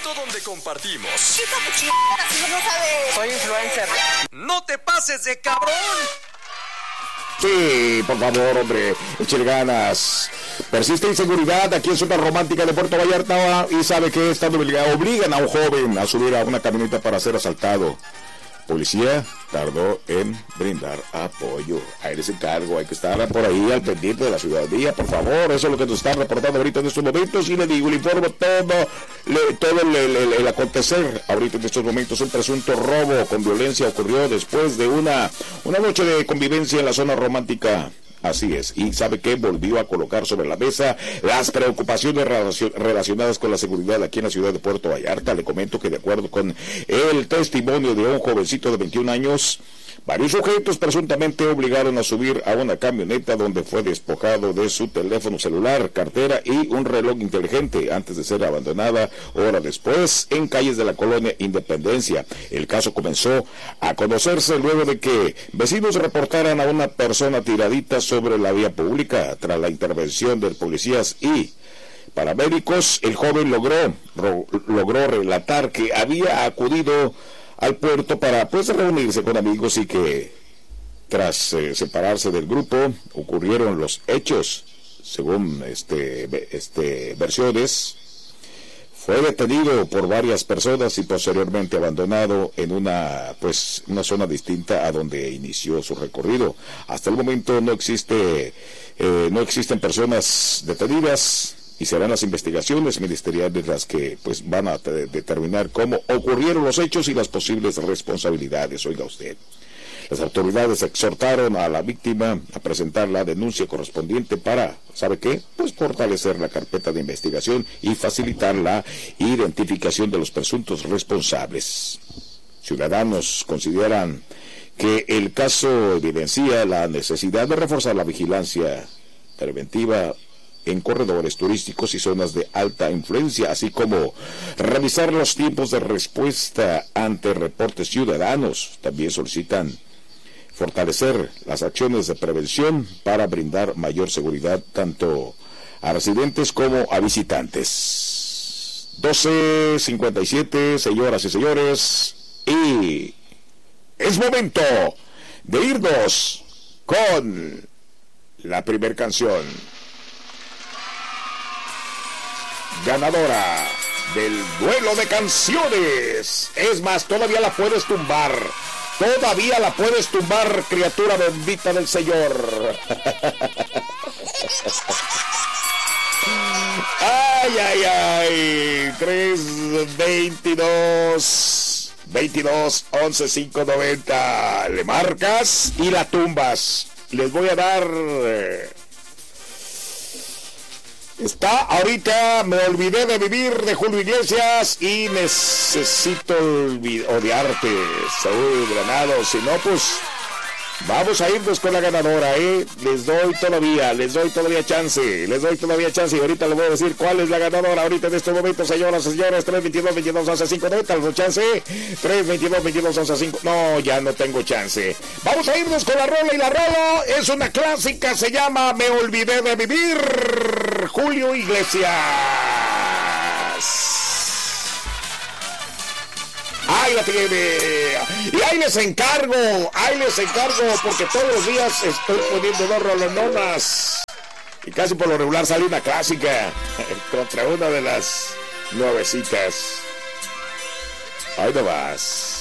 momento donde compartimos. Chico, si no sabe. Soy influencer. ¡No te pases de cabrón! Sí, por favor, hombre, échale ganas. Persiste inseguridad aquí en Zona Romántica de Puerto Vallarta y sabe que obligan a un joven a subir a una camioneta para ser asaltado. Policía tardó en brindar apoyo. Ahí les encargo, hay que estar por ahí al pendiente de la ciudadanía, por favor. Eso es lo que nos están reportando ahorita en estos momentos. Y le digo, le informo todo el acontecer ahorita en estos momentos. Un presunto robo con violencia ocurrió después de una noche de convivencia en la Zona Romántica. Así es, y sabe que volvió a colocar sobre la mesa las preocupaciones relacionadas con la seguridad aquí en la ciudad de Puerto Vallarta. Le comento que de acuerdo con el testimonio de un jovencito de 21 años, varios sujetos presuntamente obligaron a subir a una camioneta donde fue despojado de su teléfono celular, cartera y un reloj inteligente antes de ser abandonada hora después en calles de la colonia Independencia. El caso comenzó a conocerse luego de que vecinos reportaran a una persona tiradita sobre la vía pública. Tras la intervención de policías y paramédicos, el joven logró relatar que había acudido al puerto para reunirse con amigos y que tras separarse del grupo ocurrieron los hechos. Según versiones, fue detenido por varias personas y posteriormente abandonado en una zona distinta a donde inició su recorrido. Hasta el momento no existen personas detenidas y serán las investigaciones ministeriales las que van a determinar cómo ocurrieron los hechos y las posibles responsabilidades. Oiga usted, las autoridades exhortaron a la víctima a presentar la denuncia correspondiente para, ¿sabe qué? Fortalecer la carpeta de investigación y facilitar la identificación de los presuntos responsables. Ciudadanos consideran que el caso evidencia la necesidad de reforzar la vigilancia preventiva en corredores turísticos y zonas de alta influencia, así como revisar los tiempos de respuesta ante reportes ciudadanos. También solicitan fortalecer las acciones de prevención para brindar mayor seguridad tanto a residentes como a visitantes. 12:57, señoras y señores, y es momento de irnos con la primer canción ganadora del duelo de canciones. Es más, todavía la puedes tumbar. Todavía la puedes tumbar, criatura bendita del Señor. Ay, ay, ay. 322 11 590. Le marcas y la tumbas. Les voy a dar. Está ahorita Me olvidé de vivir de Julio Iglesias y Necesito odiarte, Saúl Granado. Si no, vamos a irnos con la ganadora, Les doy todavía chance. Y ahorita les voy a decir cuál es la ganadora ahorita en este momento, señoras y señores. 322 11 590. ¿Les chance? 322 11 5. No, ya no tengo chance. Vamos a irnos con la rola, y la rola es una clásica. Se llama Me olvidé de vivir, Julio Iglesias. Ahí la tiene. Y ahí les encargo, porque todos los días estoy poniendo dos rolononas. Y casi por lo regular sale una clásica contra una de las nuevecitas. Ahí no vas.